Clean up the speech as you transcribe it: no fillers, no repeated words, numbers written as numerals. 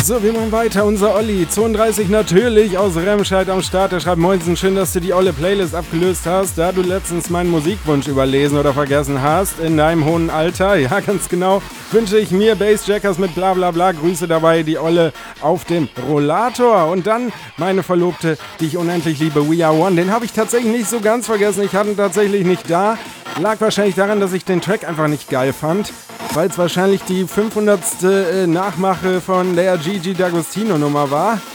So, wir machen weiter. Unser Olli, 32 natürlich, aus Remscheid am Start. Der schreibt: Moinsen, schön, dass du die olle Playlist abgelöst hast, da du letztens meinen Musikwunsch überlesen oder vergessen hast. In deinem hohen Alter, ja ganz genau, wünsche ich mir Bassjackers mit bla bla bla. Grüße dabei die Olle auf dem Rollator. Und dann meine Verlobte, die ich unendlich liebe, We Are One. Den habe ich tatsächlich nicht so ganz vergessen. Ich hatte ihn tatsächlich nicht da. Lag wahrscheinlich daran, dass ich den Track einfach nicht geil fand, weil es wahrscheinlich die 500. Nachmache von der Gigi D'Agostino Nummer war.